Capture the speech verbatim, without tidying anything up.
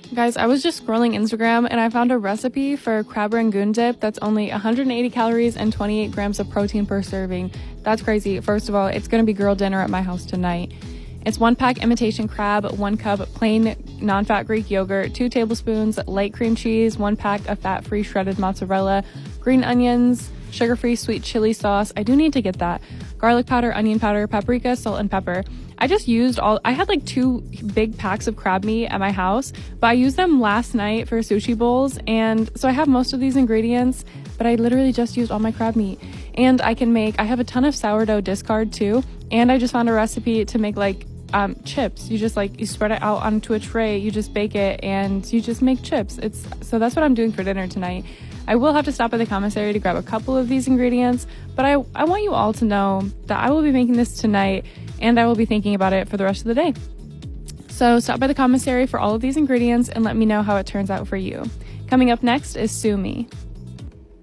Guys, I was just scrolling Instagram and I found a recipe for crab rangoon dip that's only one hundred eighty calories and twenty-eight grams of protein per serving. That's crazy. First of all, it's going to be girl dinner at my house tonight. It's one pack imitation crab, one cup plain non-fat Greek yogurt, two tablespoons light cream cheese, one pack of fat-free shredded mozzarella, green onions, sugar-free sweet chili sauce. I do need to get that. Garlic powder, onion powder, paprika, salt, and pepper. I just used all, I had like two big packs of crab meat at my house, but I used them last night for sushi bowls. And so I have most of these ingredients, but I literally just used all my crab meat. And I can make, I have a ton of sourdough discard too. And I just found a recipe to make like um, chips. You just like, you spread it out onto a tray, you just bake it, and you just make chips. It's, so that's what I'm doing for dinner tonight. I will have to stop at the commissary to grab a couple of these ingredients, but I, I want you all to know that I will be making this tonight and I will be thinking about it for the rest of the day. So stop by the commissary for all of these ingredients and let me know how it turns out for you. Coming up next is Sue Me.